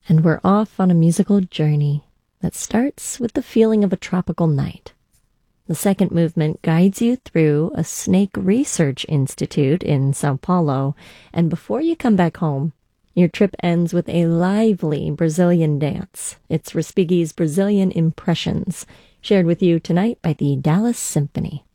And we're off on a musical journey that starts with the feeling of a tropical night. The second movement guides you through a snake research institute in Sao Paulo, and before you come back home, your trip ends with a lively Brazilian dance. It's Respighi's Brazilian Impressions, shared with you tonight by the Dallas Symphony.